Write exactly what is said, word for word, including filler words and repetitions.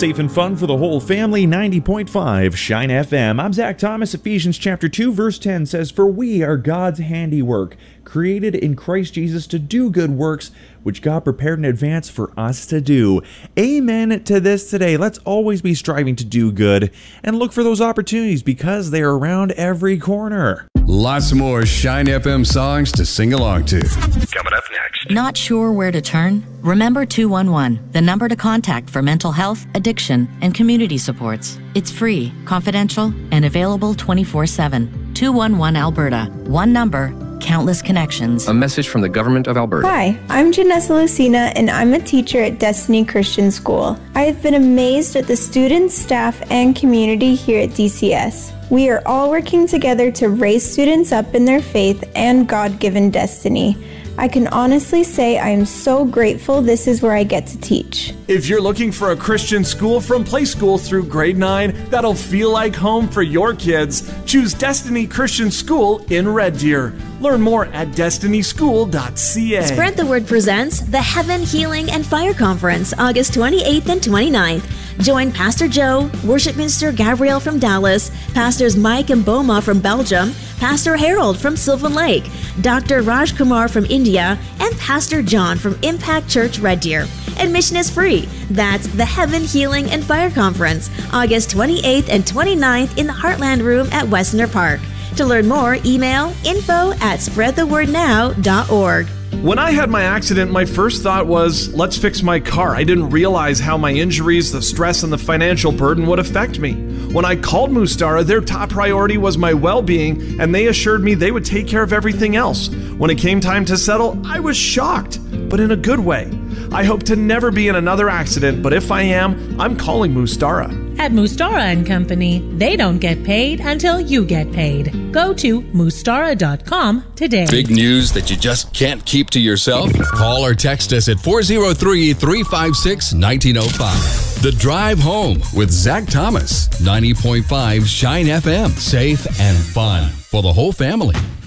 Safe and fun for the whole family, ninety point five Shine F M. I'm Zach Thomas. Ephesians chapter two, verse ten says, "For we are God's handiwork, created in Christ Jesus to do good works, which God prepared in advance for us to do." Amen to this today. Let's always be striving to do good and look for those opportunities because they are around every corner. Lots more Shine F M songs to sing along to. Coming up next. Not sure where to turn? Remember two one one, the number to contact for mental health, addiction, and community supports. It's free, confidential, and available twenty-four seven. two one one Alberta. One number, countless connections. A message from the Government of Alberta. Hi, I'm Janessa Lucina, and I'm a teacher at Destiny Christian School. I have been amazed at the students, staff, and community here at D C S. We are all working together to raise students up in their faith and God-given destiny. I can honestly say I am so grateful this is where I get to teach. If you're looking for a Christian school from play school through grade nine that'll feel like home for your kids, choose Destiny Christian School in Red Deer. Learn more at destiny school dot c a. Spread the Word presents the Heaven, Healing, and Fire Conference, August twenty-eighth and twenty-ninth. Join Pastor Joe, Worship Minister Gabrielle from Dallas, Pastors Mike and Boma from Belgium, Pastor Harold from Sylvan Lake, Doctor Raj Kumar from India, and Pastor John from Impact Church Red Deer. Admission is free. That's the Heaven, Healing, and Fire Conference, August twenty-eighth and twenty-ninth in the Heartland Room at Westerner Park. To learn more, email info at spread the word now dot org. When I had my accident, my first thought was, let's fix my car. I didn't realize how my injuries, the stress, and the financial burden would affect me. When I called Mustara, their top priority was my well-being, and they assured me they would take care of everything else. When it came time to settle, I was shocked, but in a good way. I hope to never be in another accident, but if I am, I'm calling Mustara. At Mustara and Company, they don't get paid until you get paid. Go to mustara dot com today. Big news that you just can't keep to yourself? Call or text us at four oh three, three five six, one nine oh five. The Drive Home with Zach Thomas, ninety point five Shine F M. Safe and fun for the whole family.